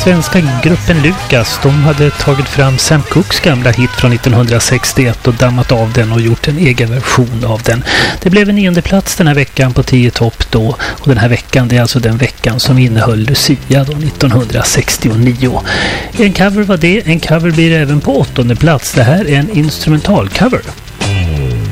svenska gruppen Lucas, de hade tagit fram Sam Cookes gamla hit från 1961 och dammat av den och gjort en egen version av den. Det blev en 9:e plats den här veckan på 10 topp då, och den här veckan, det är alltså den veckan som innehöll Lucia då 1969. En cover var det, en cover blir även på 8:e plats. Det här är en instrumentalcover.